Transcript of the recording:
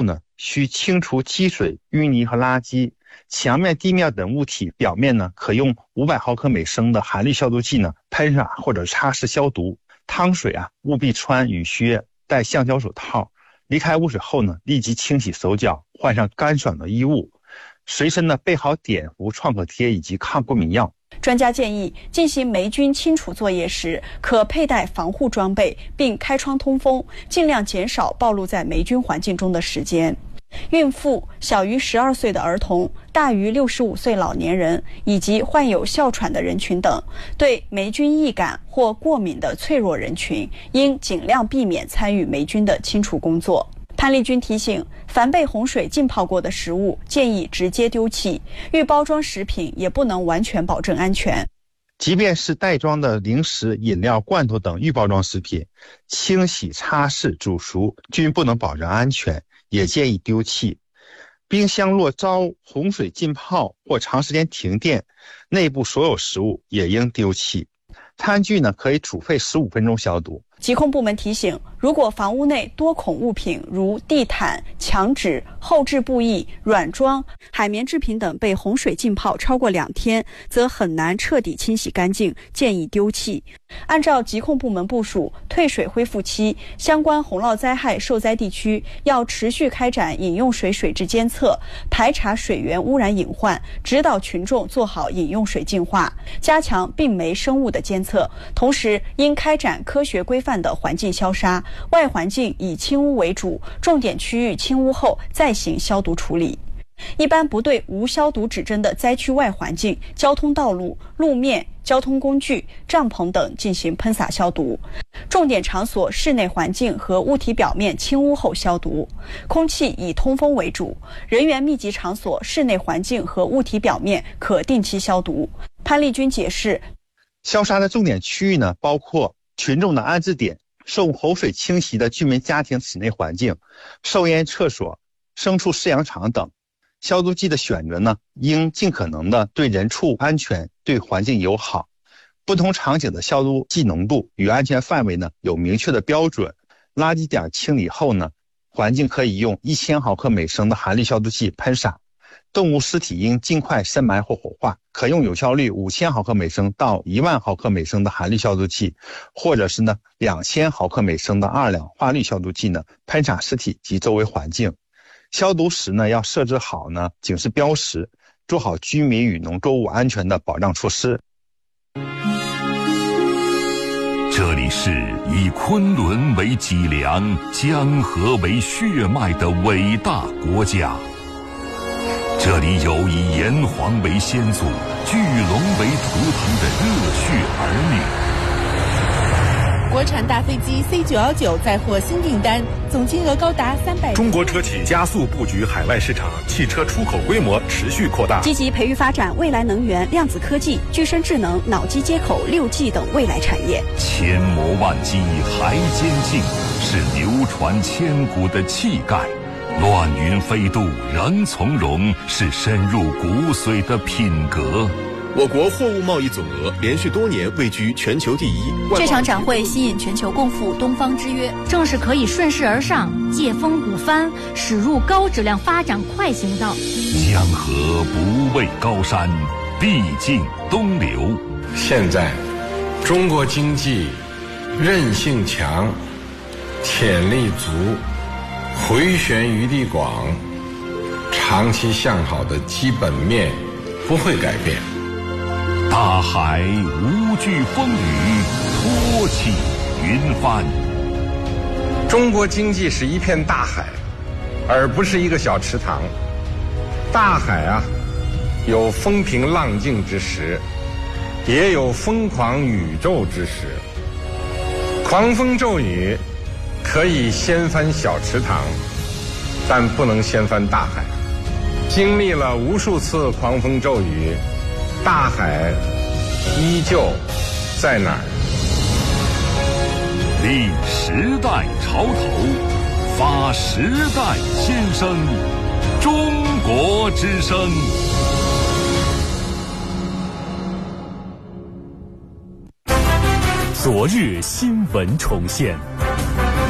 呢，需清除积水、淤泥和垃圾。墙面、地面等物体表面呢，可用500毫克每升的含氯消毒剂呢喷洒或者擦拭消毒。汤水啊，务必穿雨靴，戴橡胶手套。离开污水后呢，立即清洗手脚，换上干爽的衣物。随身呢备好碘伏、创可贴以及抗过敏药。 专家建议，进行霉菌清除作业时，可佩戴防护装备，并开窗通风，尽量减少暴露在霉菌环境中的时间。孕妇、小于12岁的儿童、大于65岁老年人以及患有哮喘的人群等，对霉菌易感或过敏的脆弱人群，应尽量避免参与霉菌的清除工作。潘丽君提醒，凡被洪水浸泡过的食物，建议直接丢弃；预包装食品也不能完全保证安全。 即便是袋装的零食、饮料、罐头等预包装食品，清洗、擦拭、煮熟均不能保证安全，也建议丢弃。冰箱若遭洪水浸泡或长时间停电，内部所有食物也应丢弃。餐具呢，可以煮沸15分钟消毒。 疾控部门提醒，如果房屋内多孔物品如地毯、墙纸、后置布艺、软装、海绵制品等被洪水浸泡超过2天，则很难彻底清洗干净，建议丢弃。按照疾控部门部署，退水恢复期，相关洪涝灾害受灾地区要持续开展饮用水水质监测，排查水源污染隐患，指导群众做好饮用水净化，加强病媒生物的监测。同时，应开展科学规范的环境消杀，外环境以清污为主，重点区域清污后再行消毒处理。一般不对无消毒指针的灾区外环境、交通道路、路面、交通工具、帐篷等进行喷洒消毒。重点场所室内环境和物体表面清污后消毒。空气以通风为主，人员密集场所室内环境和物体表面可定期消毒。潘丽君解释， 消杀的重点区域呢，包括群众的安置点、受洪水侵袭的居民家庭室内环境、受淹厕所、牲畜饲养场等。消毒剂的选择呢，应尽可能的对人畜安全、对环境友好。不同场景的消毒剂浓度与安全范围呢有明确的标准。垃圾点清理后呢，环境可以用1000毫克每升的含氯消毒剂喷洒。动物尸体应尽快深埋或火化，可用有效率5000毫克每升到10000毫克每升的含氯消毒剂，或者是呢2000毫克每升的2两化氯消毒剂呢喷洒尸体及周围环境。消毒时呢，要设置好呢警示标识，做好居民与农作物安全的保障措施。 这里是以昆仑为脊梁、江河为血脉的伟大国家。这里有以炎黄为先祖、巨龙为图腾的热血儿女。 国产大飞机 C919 再获新订单，总金额高达300亿。 中国车企加速布局海外市场，汽车出口规模持续扩大。 积极培育发展未来能源、量子科技、具身智能、脑机接口、6G 等未来产业。 千磨万击还坚劲，是流传千古的气概。乱云飞渡仍从容，是深入骨髓的品格。 我国货物贸易总额连续多年位居全球第一。 这场展会吸引全球共赴东方之约，正是可以顺势而上、借风鼓帆，驶入高质量发展快行道。 江河不畏高山，必尽东流。 现在，中国经济韧性强，潜力足，回旋余地广，长期向好的基本面不会改变。 大海无惧风雨，托起云帆。 中国经济是一片大海，而不是一个小池塘。大海啊，有风平浪静之时，也有疯狂宇宙之时。狂风骤雨可以掀翻小池塘，但不能掀翻大海。经历了无数次狂风骤雨，大海依旧在哪儿？ 立时代潮头，发时代先声，中国之声。 昨日新闻重现。